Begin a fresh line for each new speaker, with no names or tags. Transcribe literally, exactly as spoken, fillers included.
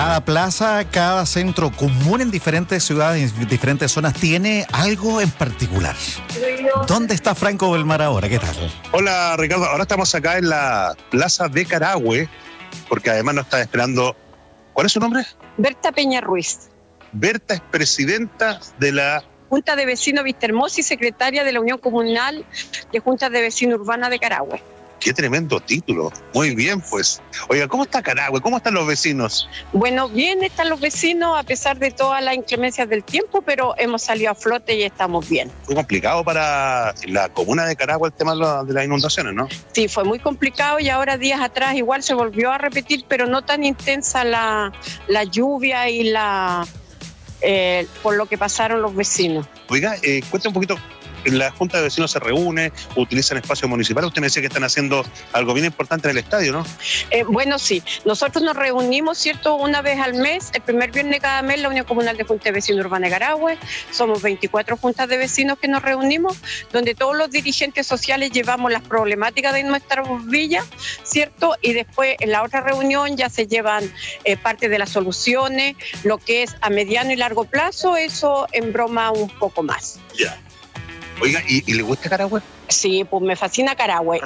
Cada plaza, cada centro común en diferentes ciudades, en diferentes zonas, tiene algo en particular. ¿Dónde está Franco Belmar ahora? ¿Qué tal?
Hola, Ricardo. Ahora estamos acá en la plaza de Carahue, porque además nos está esperando... ¿Cuál es su nombre?
Berta Peña Ruiz.
Berta es presidenta de la...
Junta de Vecinos Vistahermosa y secretaria de la Unión Comunal de Juntas de Vecinos Urbana de Carahue.
¡Qué tremendo título! Muy bien, pues. Oiga, ¿cómo está Carahue? ¿Cómo están los vecinos?
Bueno, bien están los vecinos a pesar de todas las inclemencias del tiempo, pero hemos salido a flote y estamos bien.
Fue complicado para la comuna de Carahue el tema de las inundaciones, ¿no?
Sí, fue muy complicado y ahora días atrás igual se volvió a repetir, pero no tan intensa la, la lluvia y la eh, por lo que pasaron los vecinos.
Oiga, eh, cuenta un poquito. La Junta de Vecinos se reúne, utilizan espacios municipales. Usted me decía que están haciendo algo bien importante en el estadio, ¿no?
Eh, bueno, sí. Nosotros nos reunimos, ¿cierto?, una vez al mes, el primer viernes de cada mes, la Unión Comunal de Juntas de Vecinos Urbana de Carahue. Somos veinticuatro juntas de vecinos que nos reunimos, donde todos los dirigentes sociales llevamos las problemáticas de nuestras villas, ¿cierto? Y después en la otra reunión ya se llevan eh, parte de las soluciones, lo que es a mediano y largo plazo, eso en broma un poco más.
Ya. Oiga, ¿y, y le gusta Carahue?
Sí, pues me fascina Carahue.